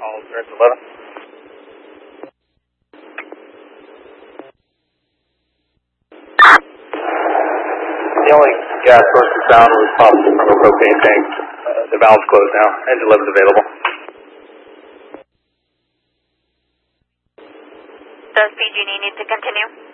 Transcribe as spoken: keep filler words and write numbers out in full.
All Experience eleven. The only gas source we found was possible from a propane tank. Uh, the valve's closed now. Engine eleven is available. Does P G and E need to continue?